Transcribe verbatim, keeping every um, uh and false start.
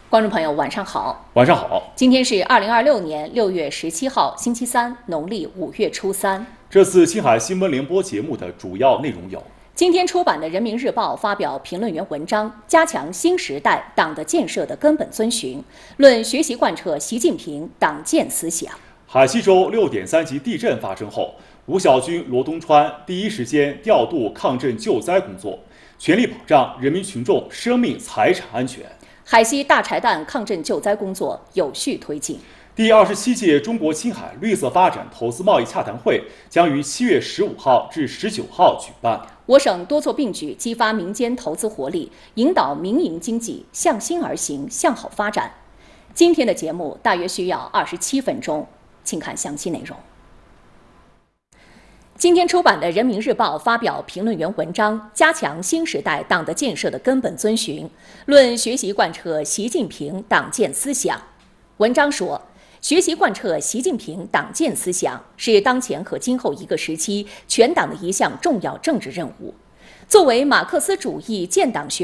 观众朋友，晚上好。 晚上好。 今天是二零二六年六月十七号，星期三，农历五月初三。 这次青海新闻联播节目的主要内容有： 今天出版的《人民日报》发表评论员文章，加强新时代党的建设的根本遵循，论学习贯彻习近平党建思想。 海西州六点三级地震发生后，吴小军、罗东川第一时间调度抗震救灾工作，全力保障人民群众生命财产安全。 海西大柴旦抗震救灾工作有序推进。 第二十七届中国青海绿色发展投资贸易洽谈会将于七月十五号至十九号举办。 我省多措并举，激发民间投资活力，引导民营经济向心而行，向好发展。今天的节目大约需要二十七分钟，请看详细内容。今天出版的《人民日报》发表评论员文章，加强新时代党的建设的根本遵循，论学习贯彻习近平党建思想。文章说，学习贯彻习近平党建思想是当前和今后一个时期全党的一项重要政治任务。作为马克思主义建党学